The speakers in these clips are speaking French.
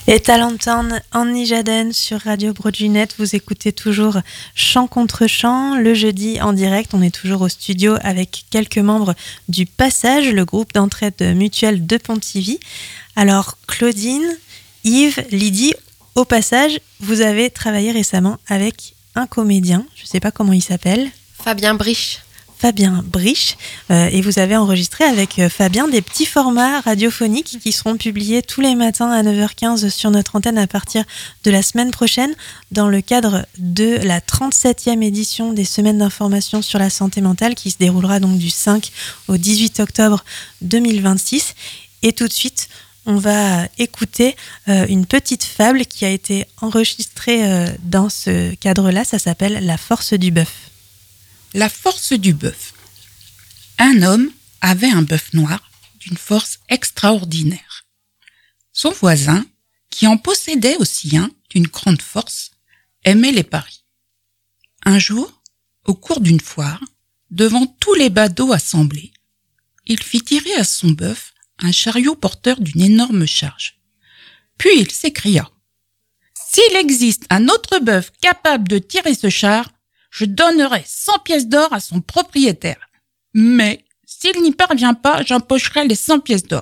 Et Talentown, Annie Jaden sur Radio Broadway.net. Vous écoutez toujours Chant contre Chant, le jeudi en direct. On est toujours au studio avec quelques membres du Passage, le groupe d'entraide mutuelle de Pontivy. Alors Claudine, Yves, Lydie, au Passage, vous avez travaillé récemment avec un comédien, je ne sais pas comment il s'appelle. Fabien Brich. Fabien Brich, et vous avez enregistré avec Fabien des petits formats radiophoniques qui seront publiés tous les matins à 9h15 sur notre antenne à partir de la semaine prochaine dans le cadre de la 37e édition des Semaines d'information sur la santé mentale qui se déroulera donc du 5 au 18 octobre 2026. Et tout de suite, on va écouter une petite fable qui a été enregistrée dans ce cadre-là, ça s'appelle La force du bœuf. La force du bœuf. Un homme avait un bœuf noir d'une force extraordinaire. Son voisin, qui en possédait aussi un d'une grande force, aimait les paris. Un jour, au cours d'une foire, devant tous les badauds assemblés, il fit tirer à son bœuf un chariot porteur d'une énorme charge. Puis il s'écria : « S'il existe un autre bœuf capable de tirer ce char, je donnerai 100 pièces d'or à son propriétaire. Mais s'il n'y parvient pas, j'empocherai les 100 pièces d'or. »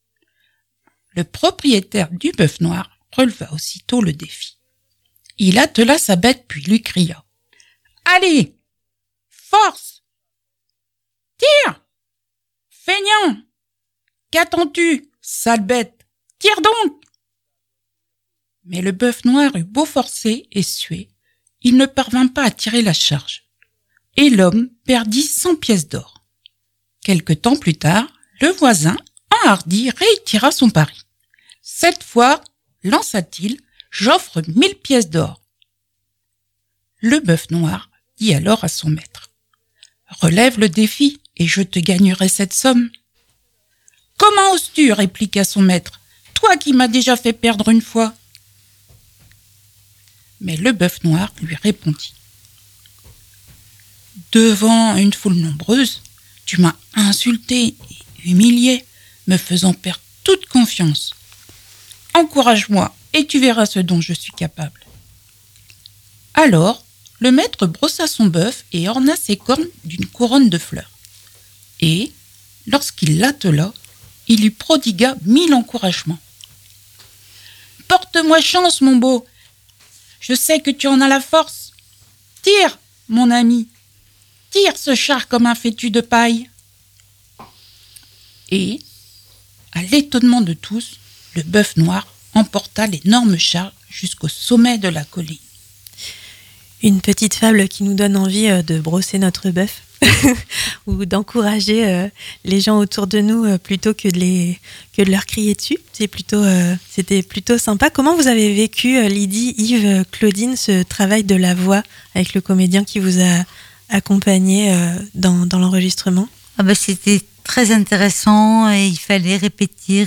Le propriétaire du bœuf noir releva aussitôt le défi. Il attela sa bête puis lui cria : « Allez, force, tire, feignant, qu'attends-tu, sale bête, tire donc !» Mais le bœuf noir eut beau forcer et suer, il ne parvint pas à tirer la charge, et l'homme perdit 100 pièces d'or. Quelque temps plus tard, le voisin, enhardi, réitira son pari. Cette fois, lança-t-il, j'offre 1000 pièces d'or. Le bœuf noir dit alors à son maître : relève le défi, et je te gagnerai cette somme. Comment oses-tu ? Répliqua son maître, toi qui m'as déjà fait perdre une fois. Mais le bœuf noir lui répondit : devant une foule nombreuse, tu m'as insulté et humilié, me faisant perdre toute confiance. Encourage-moi et tu verras ce dont je suis capable. Alors, le maître brossa son bœuf et orna ses cornes d'une couronne de fleurs. Et, lorsqu'il l'attela, il lui prodigua 1000 encouragements. « Porte-moi chance, mon beau ! Je sais que tu en as la force. Tire, mon ami, tire ce char comme un fétu de paille. » Et, à l'étonnement de tous, le bœuf noir emporta l'énorme char jusqu'au sommet de la colline. Une petite fable qui nous donne envie de brosser notre bœuf ou d'encourager les gens autour de nous plutôt que de leur crier dessus. C'était plutôt sympa. Comment vous avez vécu, Lydie, Yves, Claudine, ce travail de la voix avec le comédien qui vous a accompagné dans l'enregistrement ? C'était très intéressant et il fallait répéter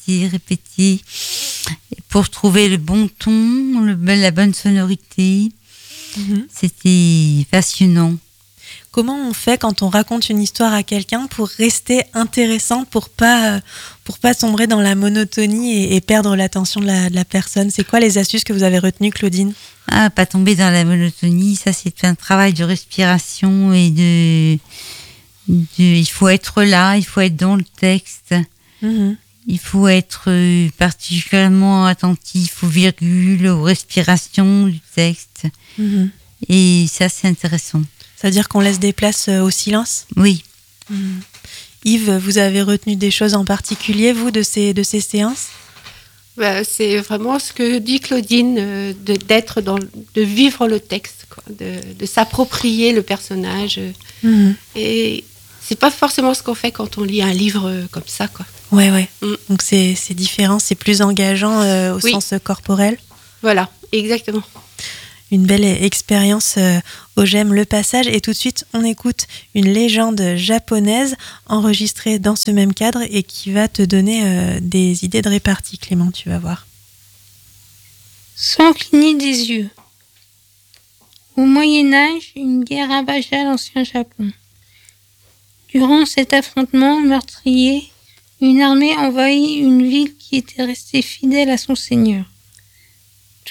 pour trouver le bon ton, la bonne sonorité. C'était passionnant. Comment on fait quand on raconte une histoire à quelqu'un pour rester intéressant, pour pas sombrer dans la monotonie et perdre l'attention de la personne ? C'est quoi les astuces que vous avez retenues, Claudine ? Pas tomber dans la monotonie, ça c'est un travail de respiration et il faut être là, il faut être dans le texte. Il faut être particulièrement attentif aux virgules, aux respirations du texte. Et ça, c'est intéressant. Ça veut dire qu'on laisse des places au silence ? Oui. Yves, vous avez retenu des choses en particulier, vous, de ces séances ? C'est vraiment ce que dit Claudine, de vivre le texte, quoi, de s'approprier le personnage. Et c'est pas forcément ce qu'on fait quand on lit un livre comme ça, quoi. Ouais. Donc c'est différent, c'est plus engageant au sens corporel. Voilà, exactement. Une belle expérience au GEM Le Passage. Et tout de suite, on écoute une légende japonaise enregistrée dans ce même cadre et qui va te donner des idées de répartie, Clément, tu vas voir. Sans cligner des yeux. Au Moyen-Âge, une guerre ravagea l'ancien Japon. Durant cet affrontement meurtrier, une armée envahit une ville qui était restée fidèle à son seigneur.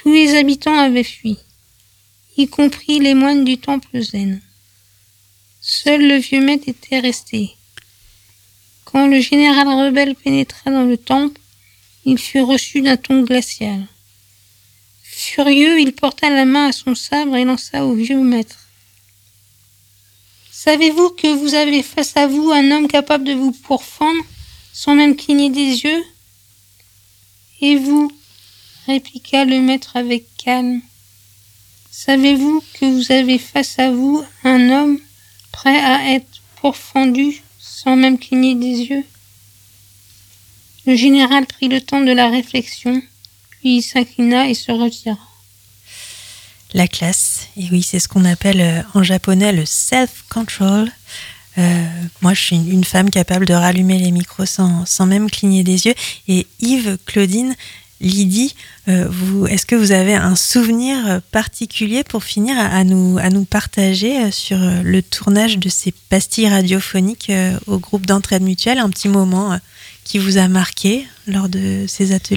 Tous les habitants avaient fui, y compris les moines du temple zen. Seul le vieux maître était resté. Quand le général rebelle pénétra dans le temple, il fut reçu d'un ton glacial. Furieux, il porta la main à son sabre et lança au vieux maître. Savez-vous que vous avez face à vous un homme capable de vous pourfendre sans même cligner des yeux ? Et vous, répliqua le maître avec calme, savez-vous que vous avez face à vous un homme prêt à être pourfendu sans même cligner des yeux ? Le général prit le temps de la réflexion, puis il s'inclina et se retira. La classe, et oui, c'est ce qu'on appelle en japonais le self-control. Moi, je suis une femme capable de rallumer les micros sans même cligner des yeux. Et Yves, Claudine, Lydie, est-ce que vous avez un souvenir particulier pour finir à nous partager sur le tournage de ces pastilles radiophoniques au groupe d'entraide mutuelle, un petit moment qui vous a marqué lors de ces ateliers ?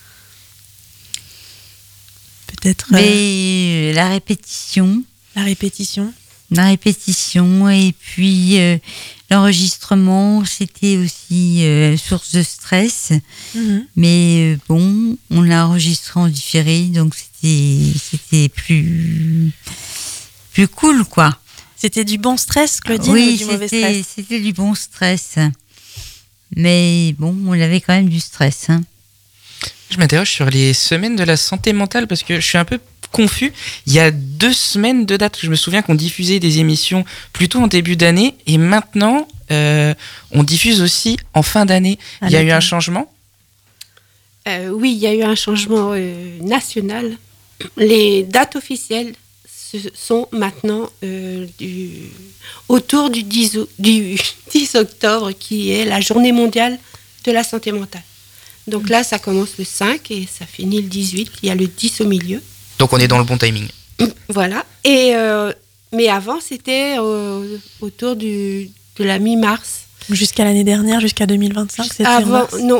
Peut-être la répétition. La répétition. La répétition et puis l'enregistrement, c'était aussi source de stress. Mais bon, on l'a enregistré en différé, donc c'était plus cool, quoi. C'était du bon stress, Claudine, oui, ou du mauvais stress ? C'était du bon stress. Mais bon, on avait quand même du stress. Hein. Je m'interroge sur les semaines de la santé mentale parce que je suis un peu confus. Il y a 2 semaines de date. Je me souviens qu'on diffusait des émissions plutôt en début d'année et maintenant on diffuse aussi en fin d'année. Il y a eu un changement ? Oui, il y a eu un changement national. Les dates officielles sont maintenant autour du 10 octobre qui est la journée mondiale de la santé mentale. Donc là, ça commence le 5 et ça finit le 18. Il y a le 10 au milieu. Donc on est dans le bon timing. Voilà. Et, mais avant, c'était autour de la mi-mars. Jusqu'à l'année dernière, jusqu'à 2025, c'était avant, non,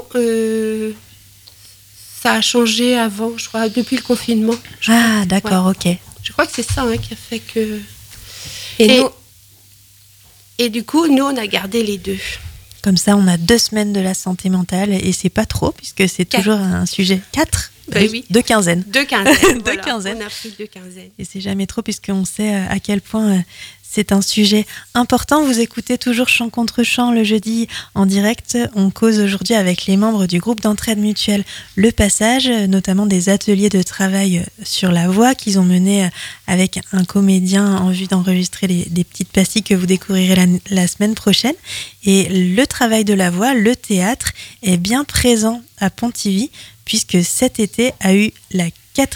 ça a changé avant, je crois, depuis le confinement. D'accord, ouais. Ok. Je crois que c'est ça qui a fait que... Et du coup, nous, on a gardé les 2. Comme ça, on a 2 semaines de la santé mentale et c'est pas trop puisque c'est 4. Toujours un sujet. 4 ? Oui. 2 quinzaines. 2 quinzaines. Deux quinzaines. On a pris 2 quinzaines. Et c'est jamais trop puisqu'on sait à quel point c'est un sujet important. Vous écoutez toujours Chant contre Chant le jeudi en direct. On cause aujourd'hui avec les membres du groupe d'entraide mutuelle Le Passage, notamment des ateliers de travail sur la voix qu'ils ont menés avec un comédien en vue d'enregistrer des petites pastilles que vous découvrirez la semaine prochaine. Et le travail de la voix, le théâtre, est bien présent à Pontivy puisque cet été a eu lieu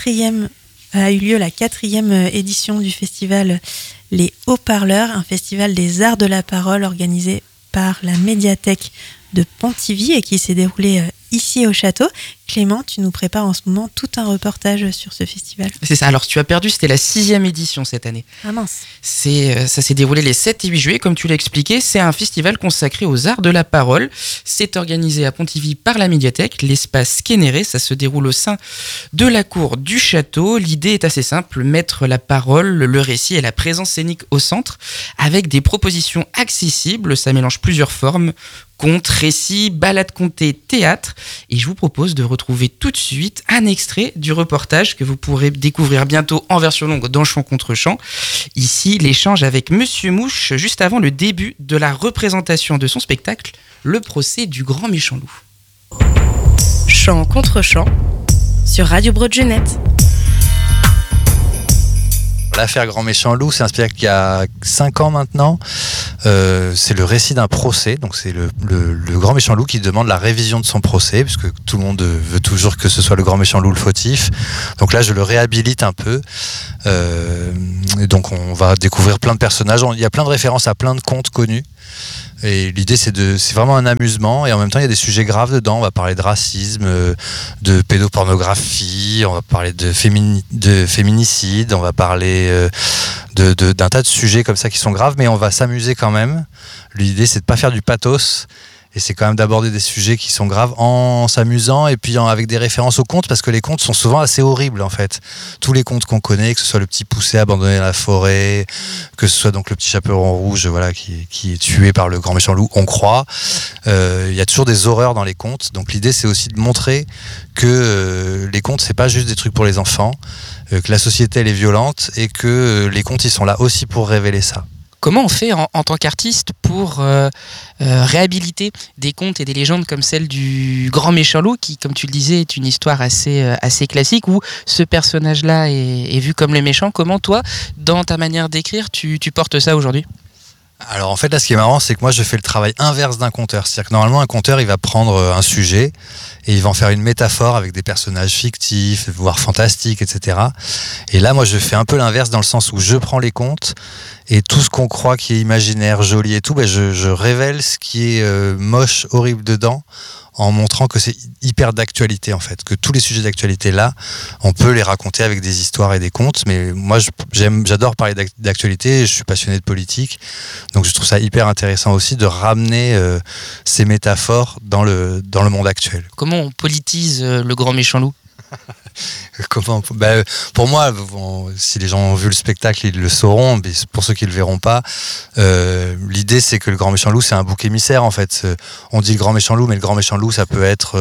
la 4e édition du festival Les Haut-Parleurs, un festival des arts de la parole organisé par la médiathèque de Pontivy et qui s'est déroulé ici au château. Clément, tu nous prépares en ce moment tout un reportage sur ce festival. C'est ça, alors tu as perdu, c'était la 6e édition cette année. Ah mince. Ça s'est déroulé les 7 et 8 juillet, comme tu l'as expliqué, c'est un festival consacré aux arts de la parole. C'est organisé à Pontivy par la médiathèque, l'espace Kénéré, ça se déroule au sein de la cour du château. L'idée est assez simple, mettre la parole, le récit et la présence scénique au centre, avec des propositions accessibles, ça mélange plusieurs formes, contes, récits, balades contées, théâtre. Et je vous propose de retrouver tout de suite un extrait du reportage que vous pourrez découvrir bientôt en version longue dans Chant contre Chant. Ici, l'échange avec Monsieur Mouche juste avant le début de la représentation de son spectacle, Le procès du grand méchant loup. Chant contre Chant sur Radio Broad-Genette. L'affaire Grand Méchant Loup, c'est un spectacle qui a 5 ans maintenant. C'est le récit d'un procès. Donc c'est le Grand Méchant Loup qui demande la révision de son procès, puisque tout le monde veut toujours que ce soit le Grand Méchant Loup le fautif. Donc là, je le réhabilite un peu. Et donc on va découvrir plein de personnages. Il y a plein de références à plein de contes connus. Et l'idée, c'est vraiment un amusement, et en même temps il y a des sujets graves dedans. On va parler de racisme, de pédopornographie, on va parler de féminicide, on va parler d'un tas de sujets comme ça qui sont graves, mais on va s'amuser quand même. L'idée, c'est de pas faire du pathos Et c'est quand même d'aborder des sujets qui sont graves en s'amusant et puis avec des références aux contes, parce que les contes sont souvent assez horribles en fait. Tous les contes qu'on connaît, que ce soit le petit poucet abandonné dans la forêt, que ce soit donc le petit chaperon rouge, voilà, qui est tué par le grand méchant loup, on croit. Il y a toujours des horreurs dans les contes. Donc l'idée, c'est aussi de montrer que les contes, c'est pas juste des trucs pour les enfants, que la société elle est violente et que les contes, ils sont là aussi pour révéler ça. Comment on fait en tant qu'artiste pour réhabiliter des contes et des légendes comme celle du grand méchant loup, qui, comme tu le disais, est une histoire assez classique, où ce personnage-là est vu comme le méchant. Comment toi, dans ta manière d'écrire, tu portes ça aujourd'hui ? Alors en fait là, ce qui est marrant, c'est que moi je fais le travail inverse d'un conteur. C'est-à-dire que normalement un conteur, il va prendre un sujet et il va en faire une métaphore avec des personnages fictifs, voire fantastiques, etc. Et là moi je fais un peu l'inverse, dans le sens où je prends les contes et tout ce qu'on croit qui est imaginaire, joli et tout, je révèle ce qui est moche, horrible dedans, en montrant que c'est hyper d'actualité en fait, que tous les sujets d'actualité là, on peut les raconter avec des histoires et des contes. Mais moi j'adore parler d'actualité, je suis passionné de politique, donc je trouve ça hyper intéressant aussi de ramener ces métaphores dans le monde actuel. Comment on politise le grand méchant loup ? Pour moi, si les gens ont vu le spectacle, ils le sauront, mais pour ceux qui le verront pas, l'idée c'est que le grand méchant loup, c'est un bouc émissaire en fait. On dit le grand méchant loup, mais le grand méchant loup, ça peut être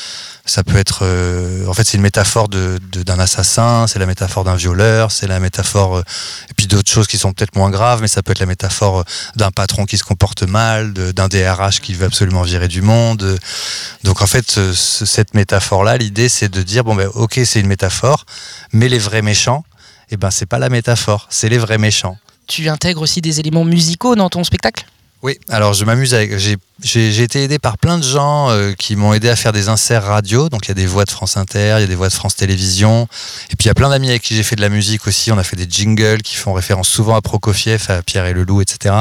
en fait c'est une métaphore d'un assassin, c'est la métaphore d'un violeur, c'est la métaphore et puis d'autres choses qui sont peut-être moins graves, mais ça peut être la métaphore d'un patron qui se comporte mal, d'un DRH qui veut absolument virer du monde. Donc en fait cette métaphore là, l'idée c'est de dire ok, c'est une métaphore, mais les vrais méchants, c'est pas la métaphore, c'est les vrais méchants. Tu intègres aussi des éléments musicaux dans ton spectacle ? Oui, alors je m'amuse avec. J'ai été aidé par plein de gens qui m'ont aidé à faire des inserts radio. Donc il y a des voix de France Inter, il y a des voix de France Télévisions. Et puis il y a plein d'amis avec qui j'ai fait de la musique aussi. On a fait des jingles qui font référence souvent à Prokofiev, à Pierre et le Loup, etc.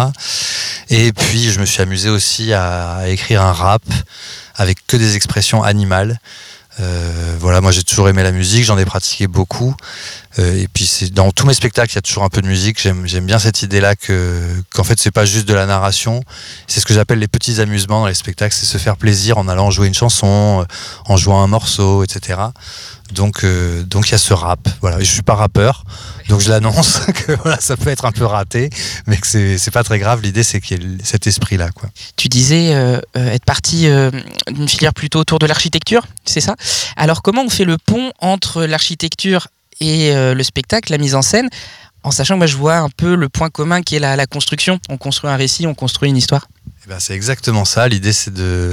Et puis je me suis amusé aussi à écrire un rap avec que des expressions animales. Voilà, moi j'ai toujours aimé la musique, j'en ai pratiqué beaucoup. Et puis dans tous mes spectacles, il y a toujours un peu de musique. J'aime bien cette idée-là qu'en fait c'est pas juste de la narration. C'est ce que j'appelle les petits amusements dans les spectacles, c'est se faire plaisir en allant jouer une chanson, en jouant un morceau, etc. Donc il y a ce rap. Voilà, je suis pas rappeur, donc je l'annonce que voilà, ça peut être un peu raté, mais que c'est pas très grave. L'idée c'est qu'il y ait cet esprit-là, quoi. Tu disais être parti d'une filière plutôt autour de l'architecture, c'est ça ? Alors comment on fait le pont entre l'architecture et le spectacle, la mise en scène, en sachant que moi je vois un peu le point commun qui est la construction. On construit un récit, on construit une histoire. C'est exactement ça. L'idée c'est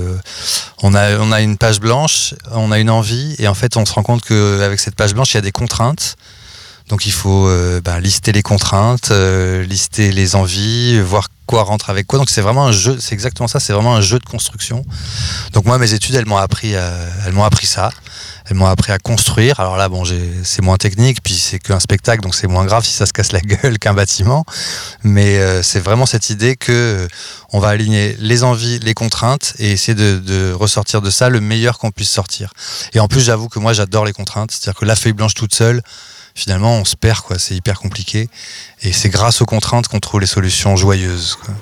on a une page blanche, on a une envie, et en fait on se rend compte qu'avec cette page blanche il y a des contraintes. Donc il faut lister les contraintes, lister les envies, voir quoi rentre avec quoi. Donc c'est vraiment un jeu, c'est exactement ça, c'est vraiment un jeu de construction. Donc moi mes études elles m'ont appris ça. Elles m'ont appris à construire. Alors là, c'est moins technique, puis c'est qu'un spectacle, donc c'est moins grave si ça se casse la gueule qu'un bâtiment. Mais c'est vraiment cette idée que on va aligner les envies, les contraintes, et essayer de ressortir de ça le meilleur qu'on puisse sortir. Et en plus, j'avoue que moi, j'adore les contraintes. C'est-à-dire que la feuille blanche toute seule, finalement, on se perd, quoi. C'est hyper compliqué. Et c'est grâce aux contraintes qu'on trouve les solutions joyeuses, quoi.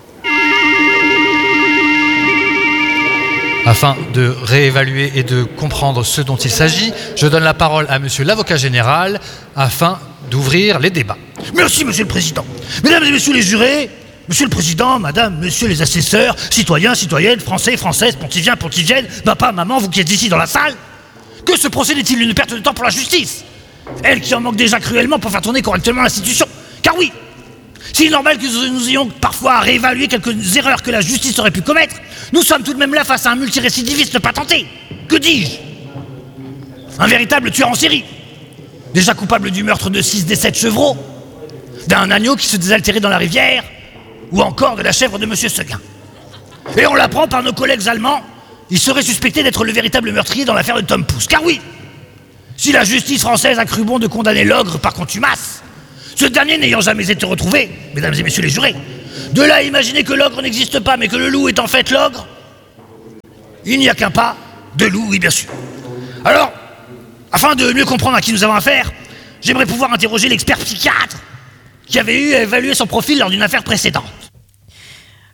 Afin de réévaluer et de comprendre ce dont il s'agit, je donne la parole à monsieur l'avocat général afin d'ouvrir les débats. Merci, monsieur le président. Mesdames et messieurs les jurés, monsieur le président, madame, monsieur les assesseurs, citoyens, citoyennes, français, françaises, pontifiens, pontifiennes, papa, maman, vous qui êtes ici dans la salle, que ce procès n'est-il une perte de temps pour la justice ? Elle qui en manque déjà cruellement pour faire tourner correctement l'institution. Car oui, s'il est normal que nous ayons parfois à réévaluer quelques erreurs que la justice aurait pu commettre, nous sommes tout de même là face à un multirécidiviste patenté. Que dis-je ? Un véritable tueur en série. Déjà coupable du meurtre de 6 des 7 chevreaux, d'un agneau qui se désaltérait dans la rivière, ou encore de la chèvre de monsieur Seguin. Et on l'apprend par nos collègues allemands, il serait suspecté d'être le véritable meurtrier dans l'affaire de Tom Pouce. Car oui, si la justice française a cru bon de condamner l'ogre par contumace, ce dernier n'ayant jamais été retrouvé, mesdames et messieurs les jurés, de là à imaginer que l'ogre n'existe pas, mais que le loup est en fait l'ogre, il n'y a qu'un pas de loup, oui bien sûr. Alors, afin de mieux comprendre à qui nous avons affaire, j'aimerais pouvoir interroger l'expert psychiatre qui avait eu à évaluer son profil lors d'une affaire précédente.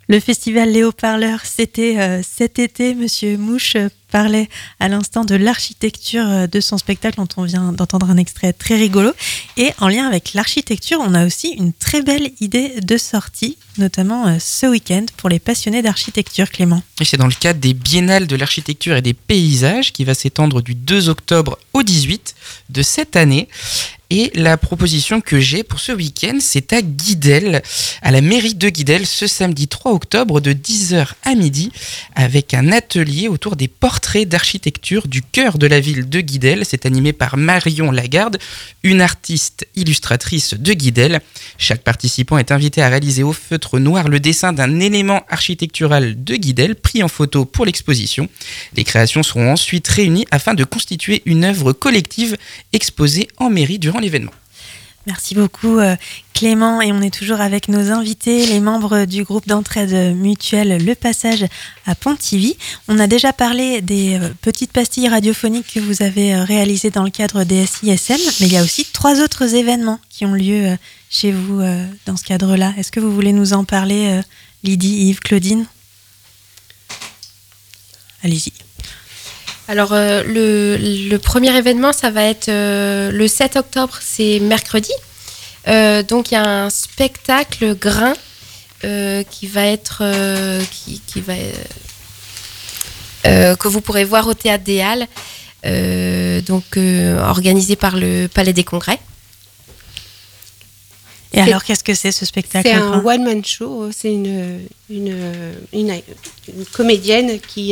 Le festival Léo Parleur, c'était cet été. Monsieur Mouche parlait à l'instant de l'architecture de son spectacle dont on vient d'entendre un extrait très rigolo. Et en lien avec l'architecture, on a aussi une très belle idée de sortie, notamment ce week-end pour les passionnés d'architecture, Clément. Et c'est dans le cadre des biennales de l'architecture et des paysages qui va s'étendre du 2 octobre au 18 de cette année. Et la proposition que j'ai pour ce week-end, c'est à Guidel, à la mairie de Guidel, ce samedi 3 octobre de 10h à midi, avec un atelier autour des portraits d'architecture du cœur de la ville de Guidel. C'est animé par Marion Lagarde, une artiste illustratrice de Guidel. Chaque participant est invité à réaliser au feutre noir le dessin d'un élément architectural de Guidel, pris en photo pour l'exposition. Les créations seront ensuite réunies afin de constituer une œuvre collective exposée en mairie durant l'événement. Merci beaucoup Clément, et on est toujours avec nos invités, les membres du groupe d'entraide mutuelle Le Passage à Pontivy. On a déjà parlé des petites pastilles radiophoniques que vous avez réalisées dans le cadre des SISM, mais il y a aussi 3 autres événements qui ont lieu chez vous dans ce cadre-là. Est-ce que vous voulez nous en parler, Lydie, Yves, Claudine ? Allez-y. Alors, le premier événement, ça va être le 7 octobre, c'est mercredi. Donc, il y a un spectacle grain qui va être... que vous pourrez voir au Théâtre des Halles, organisé par le Palais des Congrès. Et alors, qu'est-ce que c'est ce spectacle ? C'est un one-man show. C'est une comédienne qui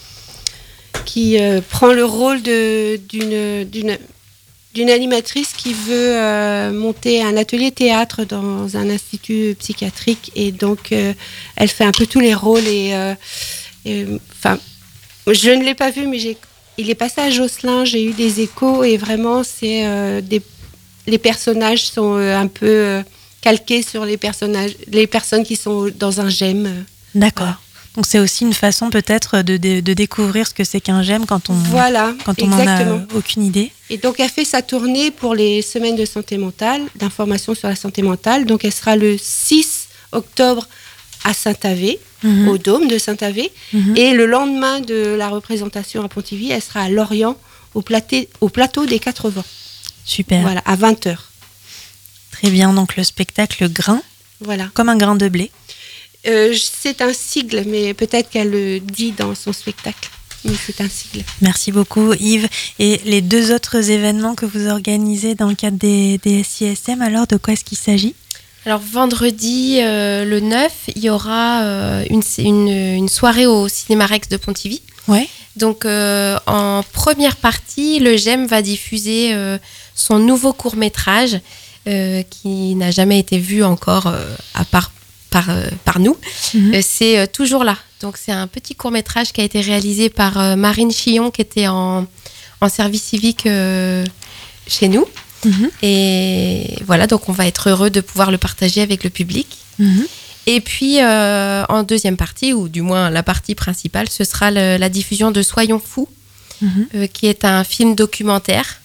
prend le rôle d'une animatrice qui veut monter un atelier théâtre dans un institut psychiatrique, et donc elle fait un peu tous les rôles, et je ne l'ai pas vu, mais il est passé à Josselin, j'ai eu des échos, et vraiment les personnages sont un peu calqués sur les personnes qui sont dans un GEM. D'accord. Donc c'est aussi une façon peut-être de découvrir ce que c'est qu'un GEM quand on n'en a aucune idée. Et donc elle fait sa tournée pour les semaines de santé mentale, d'information sur la santé mentale. Donc elle sera le 6 octobre à Saint-Avé, au Dôme de Saint-Avé. Et le lendemain de la représentation à Pontivy, elle sera à Lorient, au plateau des 4 vents. Super. Voilà, à 20h. Très bien, donc le spectacle grain, voilà. Comme un grain de blé. C'est un sigle, mais peut-être qu'elle le dit dans son spectacle. Mais c'est un sigle. Merci beaucoup Yves. Et les 2 autres événements que vous organisez dans le cadre des SISM, alors de quoi est-ce qu'il s'agit ? Alors vendredi, le 9, il y aura une soirée au Cinéma Rex de Pontivy. Ouais. Donc en première partie, le GEM va diffuser son nouveau court-métrage qui n'a jamais été vu encore à part par nous. C'est Toujours là. Donc c'est un petit court-métrage qui a été réalisé par Marine Chillon, qui était en service civique chez nous. Et voilà, donc on va être heureux de pouvoir le partager avec le public. Et puis en deuxième partie, ou du moins la partie principale, ce sera la diffusion de Soyons fous, qui est un film documentaire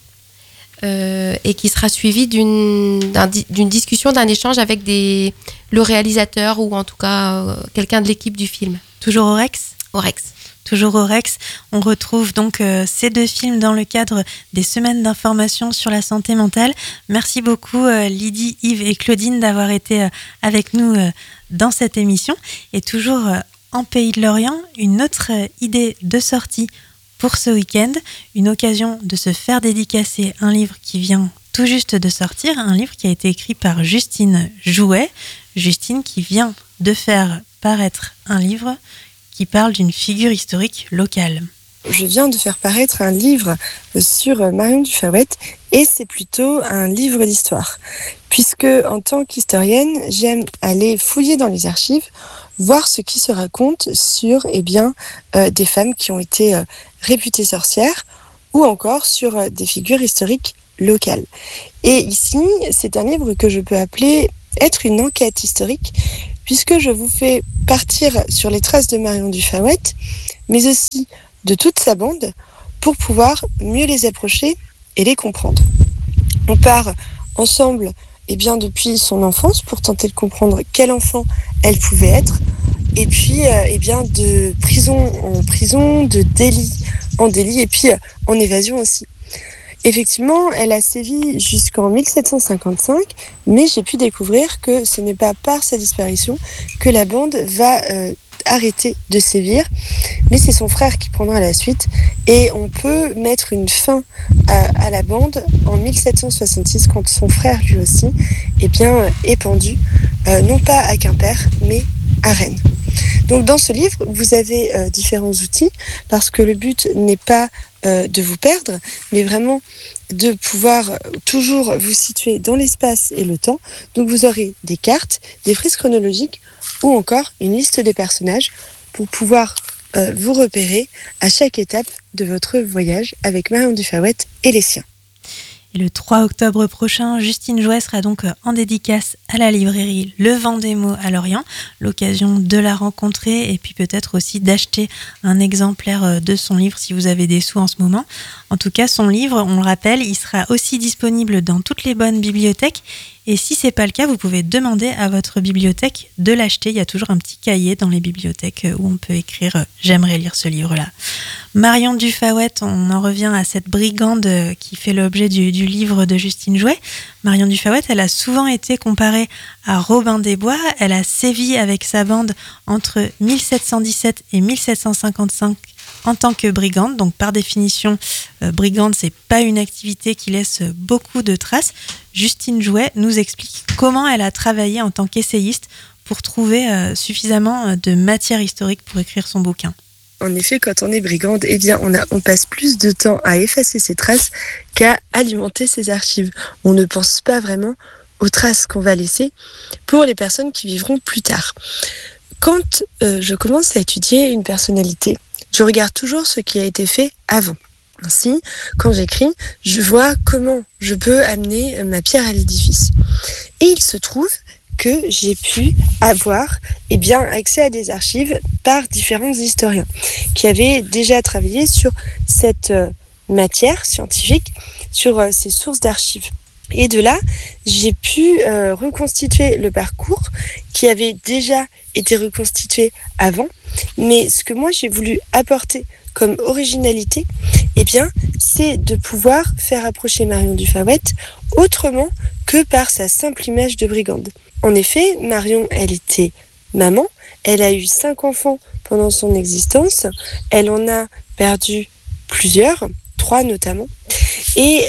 et qui sera suivi d'une discussion, d'un échange avec le réalisateur, ou en tout cas quelqu'un de l'équipe du film. Toujours au Rex ? Au Rex. Toujours au Rex. On retrouve donc ces 2 films dans le cadre des semaines d'information sur la santé mentale. Merci beaucoup Lydie, Yves et Claudine d'avoir été avec nous dans cette émission. Et toujours en Pays de Lorient, une autre idée de sortie pour ce week-end, une occasion de se faire dédicacer un livre qui vient tout juste de sortir, un livre qui a été écrit par Justine Jouet. Justine qui vient de faire paraître un livre qui parle d'une figure historique locale. Je viens de faire paraître un livre sur Marion Dufayet, et c'est plutôt un livre d'histoire. Puisque, en tant qu'historienne, j'aime aller fouiller dans les archives, voir ce qui se raconte sur des femmes qui ont été réputées sorcières, ou encore sur des figures historiques locales. Et ici, c'est un livre que je peux appeler être une enquête historique, puisque je vous fais partir sur les traces de Marion Dufayet, mais aussi de toute sa bande, pour pouvoir mieux les approcher et les comprendre. On part ensemble depuis son enfance, pour tenter de comprendre quel enfant elle pouvait être, et puis de prison en prison, de délit en délit, et puis en évasion aussi. Effectivement, elle a sévi jusqu'en 1755, mais j'ai pu découvrir que ce n'est pas par sa disparition que la bande va arrêter de sévir, mais c'est son frère qui prendra la suite, et on peut mettre une fin à la bande en 1766, quand son frère lui aussi est pendu, non pas à Quimper, mais à Rennes. Donc dans ce livre, vous avez différents outils, parce que le but n'est pas de vous perdre, mais vraiment de pouvoir toujours vous situer dans l'espace et le temps. Donc vous aurez des cartes, des frises chronologiques, ou encore une liste des personnages pour pouvoir vous repérer à chaque étape de votre voyage avec Marion Dufaouette et les siens. Et le 3 octobre prochain, Justine Jouet sera donc en dédicace à la librairie Le Vent des Mots à Lorient. L'occasion de la rencontrer et puis peut-être aussi d'acheter un exemplaire de son livre si vous avez des sous en ce moment. En tout cas, son livre, on le rappelle, il sera aussi disponible dans toutes les bonnes bibliothèques. Et si c'est pas le cas, vous pouvez demander à votre bibliothèque de l'acheter. Il y a toujours un petit cahier dans les bibliothèques où on peut écrire « J'aimerais lire ce livre-là ». Marion Dufaouette, on en revient à cette brigande qui fait l'objet du livre de Justine Jouet. Marion Dufaouette, elle a souvent été comparée à Robin des Bois. Elle a sévi avec sa bande entre 1717 et 1755 en tant que brigande. Donc par définition, brigande, c'est pas une activité qui laisse beaucoup de traces. Justine Jouet nous explique comment elle a travaillé en tant qu'essayiste pour trouver suffisamment de matière historique pour écrire son bouquin. En effet, quand on est brigande, on passe plus de temps à effacer ses traces qu'à alimenter ses archives. On ne pense pas vraiment aux traces qu'on va laisser pour les personnes qui vivront plus tard. Quand je commence à étudier une personnalité, je regarde toujours ce qui a été fait avant. Ainsi, quand j'écris, je vois comment je peux amener ma pierre à l'édifice. Et il se trouve que j'ai pu avoir accès à des archives par différents historiens qui avaient déjà travaillé sur cette matière scientifique, sur ces sources d'archives. Et de là, j'ai pu reconstituer le parcours qui avait déjà été reconstitué avant. Mais ce que moi j'ai voulu apporter comme originalité, c'est de pouvoir faire approcher Marion Dufaouette autrement que par sa simple image de brigande. En effet, Marion, elle était maman, elle a eu 5 enfants pendant son existence, elle en a perdu plusieurs, 3 notamment, et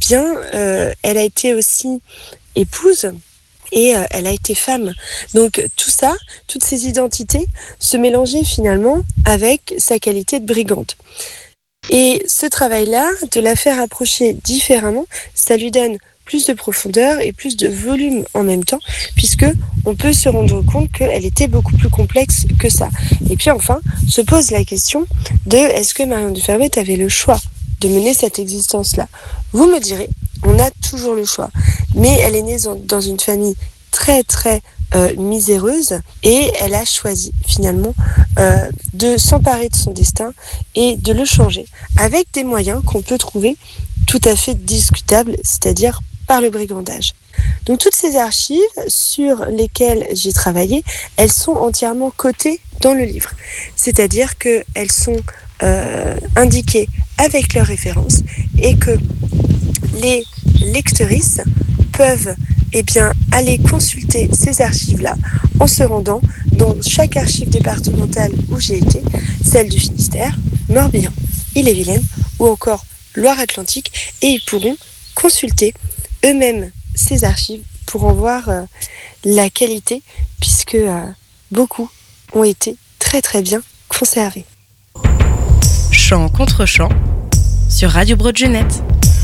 elle a été aussi épouse et elle a été femme. Donc tout ça, toutes ces identités se mélangeaient finalement avec sa qualité de brigande. Et ce travail-là, de la faire approcher différemment, ça lui donne plus de profondeur et plus de volume en même temps, puisque on peut se rendre compte qu'elle était beaucoup plus complexe que ça. Et puis enfin, se pose la question de est-ce que Marion Dufaouette avait le choix de mener cette existence-là ? Vous me direz, on a toujours le choix. Mais elle est née dans une famille très très miséreuse et elle a choisi finalement de s'emparer de son destin et de le changer avec des moyens qu'on peut trouver tout à fait discutables, c'est-à-dire par le brigandage. Donc toutes ces archives sur lesquelles j'ai travaillé, elles sont entièrement cotées dans le livre. C'est-à-dire qu'elles sont indiquées avec leurs références et que les lectrices peuvent aller consulter ces archives-là en se rendant dans chaque archive départementale où j'ai été, celle du Finistère, Morbihan, Ille-et-Vilaine ou encore Loire-Atlantique, et ils pourront consulter eux-mêmes ces archives pour en voir la qualité, puisque beaucoup ont été très très bien conservés. Chant contre chant sur Radio Broadgenette.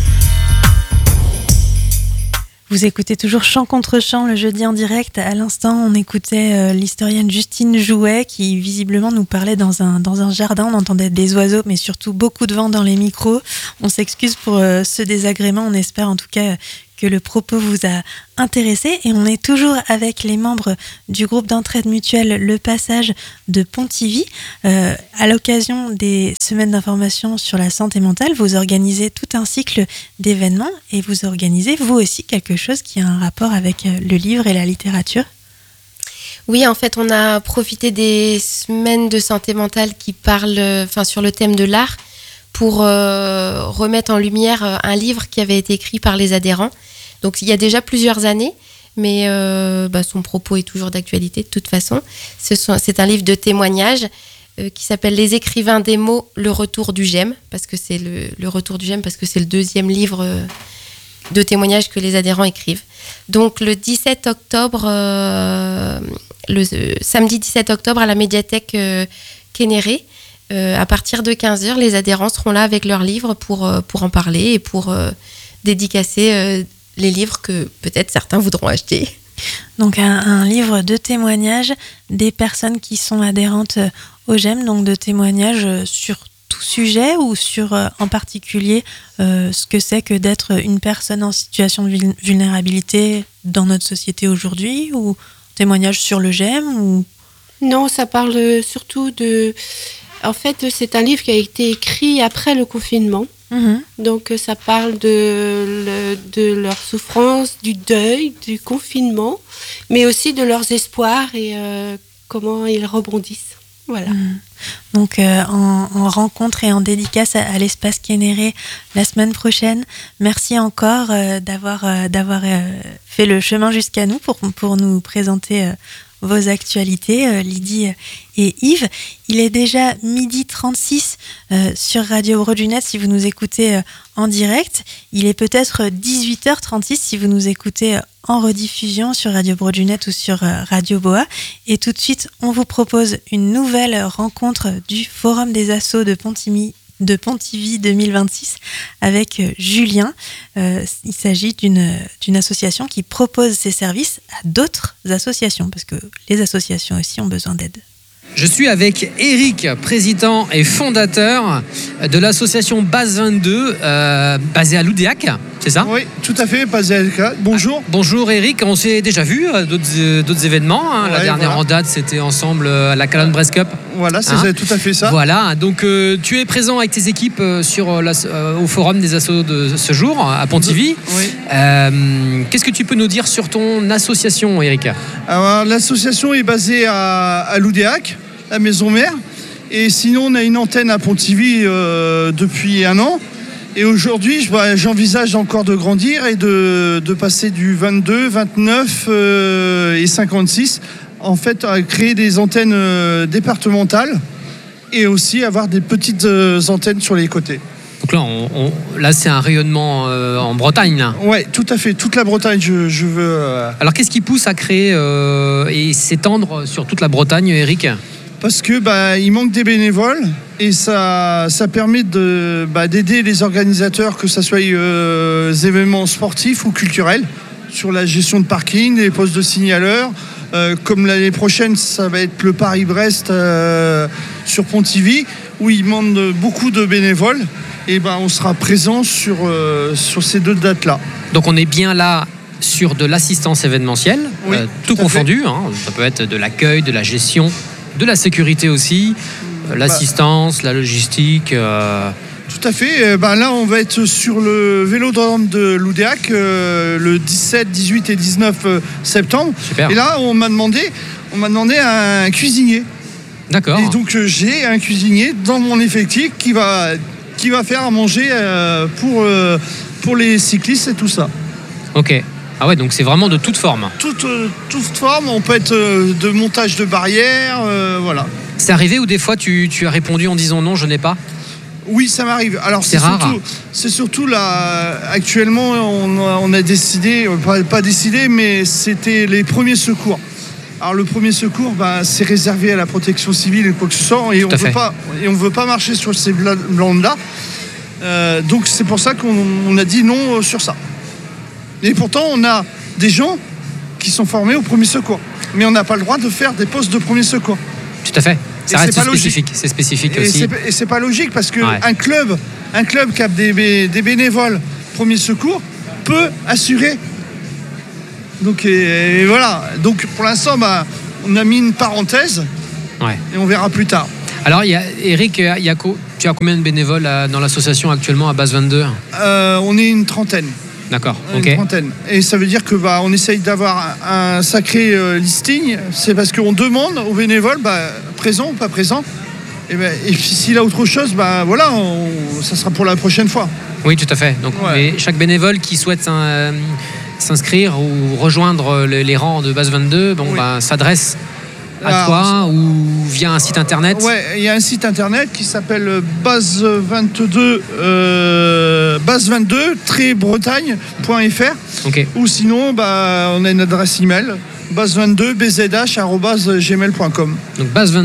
Vous écoutez toujours Chant contre chant, le jeudi en direct. À l'instant, on écoutait l'historienne Justine Jouet qui visiblement nous parlait dans un jardin. On entendait des oiseaux, mais surtout beaucoup de vent dans les micros. On s'excuse pour ce désagrément. On espère en tout cas que le propos vous a intéressé. Et on est toujours avec les membres du groupe d'entraide mutuelle Le Passage de Pontivy. À l'occasion des semaines d'information sur la santé mentale, vous organisez tout un cycle d'événements et vous organisez vous aussi quelque chose qui a un rapport avec le livre et la littérature. Oui, en fait, on a profité des semaines de santé mentale qui parlent sur le thème de l'art pour remettre en lumière un livre qui avait été écrit par les adhérents. Donc, il y a déjà plusieurs années, mais son propos est toujours d'actualité de toute façon. C'est un livre de témoignages qui s'appelle « Les écrivains des mots, le retour du GEM », parce que c'est le retour du GEM, parce que c'est le deuxième livre de témoignages que les adhérents écrivent. Donc, le 17 octobre... le samedi 17 octobre à la médiathèque Kénéré, à partir de 15h, les adhérents seront là avec leurs livres pour en parler et pour dédicacer les livres que peut-être certains voudront acheter. Donc un livre de témoignages des personnes qui sont adhérentes au GEM, donc de témoignages sur tout sujet ou sur en particulier ce que c'est que d'être une personne en situation de vulnérabilité dans notre société aujourd'hui, ou témoignages sur le GEM ou... Non, ça parle surtout de... En fait, c'est un livre qui a été écrit après le confinement. Donc, ça parle de leur souffrance, du deuil, du confinement, mais aussi de leurs espoirs et comment ils rebondissent. Voilà. Donc, en rencontre et en dédicace à l'espace Kénéré la semaine prochaine. Merci encore d'avoir fait le chemin jusqu'à nous pour nous présenter vos actualités, Lydie et Yves. Il est déjà 12h36 sur Radio Brodunet si vous nous écoutez en direct. Il est peut-être 18h36 si vous nous écoutez en rediffusion sur Radio Brodunet ou sur Radio Boa. Et tout de suite, on vous propose une nouvelle rencontre du Forum des Assos de Pontivy 2026 avec Julien. Il s'agit d'une association qui propose ses services à d'autres associations, parce que les associations aussi ont besoin d'aide. Je suis avec Eric, président et fondateur de l'association Base 22, basée à Loudéac, c'est ça ? Oui, tout à fait, basée à Loudéac. Bonjour. Bonjour Eric, on s'est déjà vu à d'autres événements. Hein. La dernière en date, c'était ensemble à la Calonne Brest Cup. Voilà, c'est tout à fait ça. Voilà, donc tu es présent avec tes équipes au forum des assos de ce jour, à Pontivy. Oui. Qu'est-ce que tu peux nous dire sur ton association, Eric ? Alors, l'association est basée à Loudéac, la maison mère. Et sinon, on a une antenne à Pontivy depuis 1 an. Et aujourd'hui, j'envisage encore de grandir et de passer du 22, 29 et 56, en fait, à créer des antennes départementales et aussi avoir des petites antennes sur les côtés. Donc là, c'est un rayonnement en Bretagne. Oui, tout à fait. Toute la Bretagne, je veux... Alors, qu'est-ce qui pousse à créer et s'étendre sur toute la Bretagne, Eric ? Parce que il manque des bénévoles et ça permet d'aider les organisateurs, que ce soit événements sportifs ou culturels, sur la gestion de parking, les postes de signaleurs. Comme l'année prochaine, ça va être le Paris-Brest sur Pontivy, où ils demandent beaucoup de bénévoles. Et on sera présent sur ces 2 dates-là. Donc on est bien là sur de l'assistance événementielle, oui, tout confondu. Hein. Ça peut être de l'accueil, de la gestion, de la sécurité aussi, l'assistance, la logistique. Tout à fait. Là, on va être sur le vélodrome de Loudéac le 17, 18 et 19 septembre. Super. Et là, on m'a demandé un cuisinier. D'accord. Et donc, j'ai un cuisinier dans mon effectif qui va faire à manger pour les cyclistes et tout ça. Ok. Ah ouais, donc c'est vraiment de toute forme. Toute forme, on peut être de montage de barrières, voilà. C'est arrivé où des fois tu as répondu en disant non, je n'ai pas ? Oui, ça m'arrive. Alors c'est rare. C'est surtout là, actuellement, on a décidé, pas décidé, mais c'était les premiers secours. Alors le premier secours, c'est réservé à la protection civile et quoi que ce soit, et on ne veut pas marcher sur ces bandes-là. Donc c'est pour ça qu'on a dit non sur ça. Et pourtant, on a des gens qui sont formés au premier secours. Mais on n'a pas le droit de faire des postes de premier secours. Tout à fait. Ça reste spécifique. C'est spécifique aussi. Et c'est pas logique parce qu'un club qui a des bénévoles premier secours peut assurer. Donc, et voilà. Donc pour l'instant, on a mis une parenthèse et on verra plus tard. Alors, Eric, tu as combien de bénévoles dans l'association actuellement à Base 22 ? On est une trentaine. D'accord, ok. Une trentaine. Et ça veut dire que on essaye d'avoir un sacré listing. C'est parce qu'on demande aux bénévoles présents ou pas présents. Et puis s'il a autre chose, voilà, ça sera pour la prochaine fois. Oui, tout à fait. Donc chaque bénévole qui souhaite s'inscrire ou rejoindre les rangs de Base 22, s'adresse à toi ou via un site internet. Ouais, il y a un site internet qui s'appelle base22-bretagne.fr. Okay. Ou sinon, on a une adresse email base22bzh@gmail.com. Donc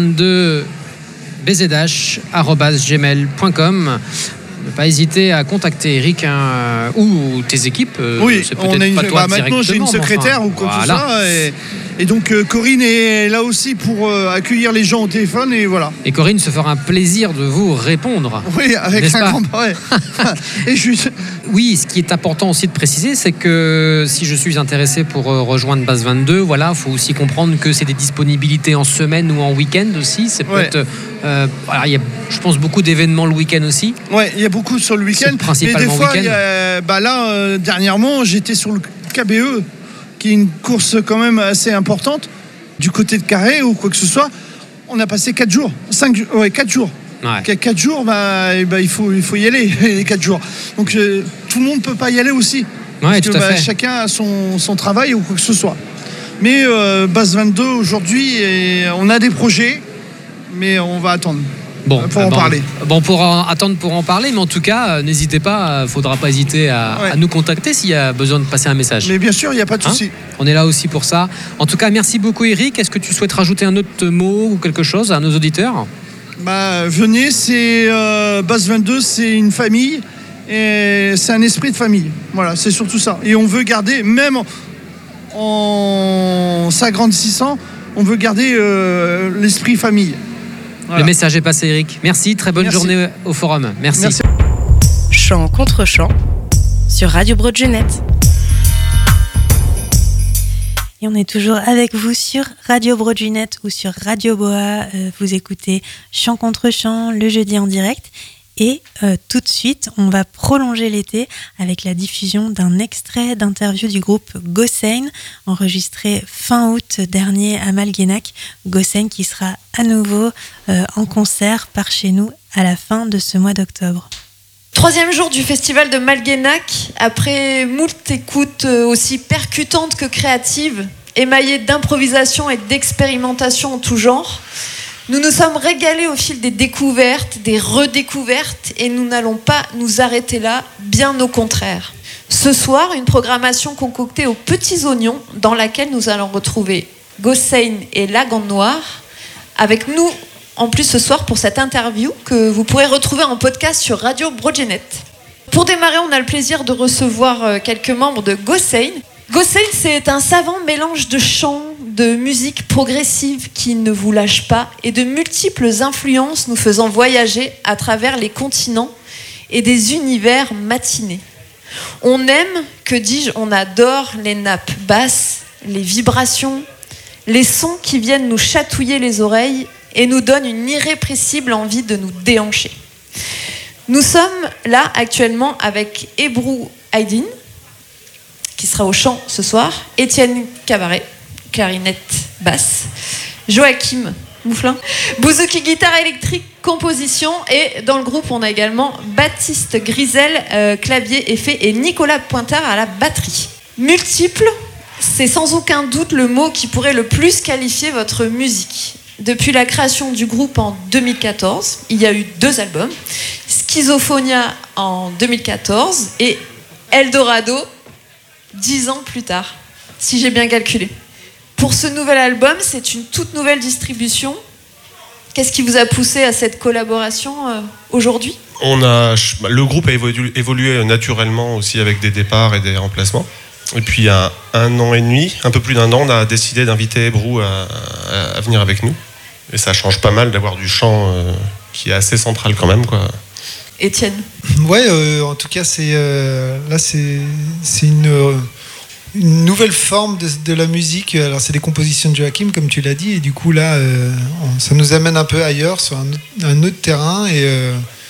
base22bzh@gmail.com. Ne pas hésiter à contacter Eric ou tes équipes. Oui, c'est peut-être pas toi maintenant j'ai une secrétaire ou quoi que ce soit. Et donc Corinne est là aussi pour accueillir les gens au téléphone et voilà. Et Corinne se fera un plaisir de vous répondre. Oui, avec un grand et Oui, ce qui est important aussi de préciser, c'est que si je suis intéressé pour rejoindre Base 22, voilà, il faut aussi comprendre que c'est des disponibilités en semaine ou en week-end aussi. C'est peut-être, il y a, je pense, beaucoup d'événements le week-end aussi. Ouais, il y a beaucoup sur le week-end. Principalement mais des fois, week-end. Dernièrement, j'étais sur le KBE, qui est une course quand même assez importante, du côté de Carré ou quoi que ce soit. On a passé 4 jours. 4 jours. Ouais. 4 jours, il faut y aller, les 4 jours. Donc tout le monde ne peut pas y aller aussi. Ouais, tout à fait. Chacun a son travail ou quoi que ce soit. Mais Base 22, aujourd'hui, on a des projets, mais on va attendre. Pour en parler. On pourra attendre pour en parler, mais en tout cas, n'hésitez pas, il ne faudra pas hésiter à nous contacter s'il y a besoin de passer un message. Mais bien sûr, il n'y a pas de souci. On est là aussi pour ça. En tout cas, merci beaucoup Eric. Est-ce que tu souhaites rajouter un autre mot ou quelque chose à nos auditeurs ? Venez, c'est Base 22, c'est une famille et c'est un esprit de famille. Voilà, c'est surtout ça. Et on veut garder, même en s'agrandissant, on veut garder l'esprit famille. Voilà. Le message est passé, Eric. Merci, très bonne journée au forum. Merci. Chant contre chant sur Radio Broadgenette. Et on est toujours avec vous sur Radio Broadgenette ou sur Radio Boa. Vous écoutez Chant contre chant le jeudi en direct. Et tout de suite, on va prolonger l'été avec la diffusion d'un extrait d'interview du groupe Gossein, enregistré fin août dernier à Malguénac. Gossein qui sera à nouveau en concert par chez nous à la fin de ce mois d'octobre. 3e jour du festival de Malguénac, après moult écoutes aussi percutantes que créatives, émaillées d'improvisation et d'expérimentation en tout genre, nous nous sommes régalés au fil des découvertes, des redécouvertes, et nous n'allons pas nous arrêter là, bien au contraire. Ce soir, une programmation concoctée aux petits oignons, dans laquelle nous allons retrouver Gossein et Lagan Noir, avec nous en plus ce soir pour cette interview que vous pourrez retrouver en podcast sur Radio Broadgenette. Pour démarrer, on a le plaisir de recevoir quelques membres de Gossein. Gossein, c'est un savant mélange de chants, de musique progressive qui ne vous lâche pas et de multiples influences nous faisant voyager à travers les continents et des univers matinés. On aime, que dis-je, on adore les nappes basses, les vibrations, les sons qui viennent nous chatouiller les oreilles et nous donnent une irrépressible envie de nous déhancher. Nous sommes là actuellement avec Ebru Aydin, qui sera au chant ce soir, Étienne Cabaret, clarinette basse, Joachim Mouflin, bouzouki guitare électrique, composition, et dans le groupe on a également Baptiste Grisel, clavier effet, et Nicolas Pointard à la batterie. Multiple, c'est sans aucun doute le mot qui pourrait le plus qualifier votre musique. Depuis la création du groupe en 2014, il y a eu 2 albums, Schizophonia en 2014 et Eldorado 10 ans plus tard, si j'ai bien calculé. Pour ce nouvel album, c'est une toute nouvelle distribution. Qu'est-ce qui vous a poussé à cette collaboration aujourd'hui ? Le groupe a évolué naturellement aussi avec des départs et des remplacements. Et puis il y a 1 an et demi, un peu plus d'1 an, on a décidé d'inviter Ebru à venir avec nous. Et ça change pas mal d'avoir du chant qui est assez central quand même, quoi. Étienne. Ouais, en tout cas, c'est une nouvelle forme de la musique. Alors, c'est des compositions de Joachim, comme tu l'as dit, et du coup, là, ça nous amène un peu ailleurs, sur un autre terrain,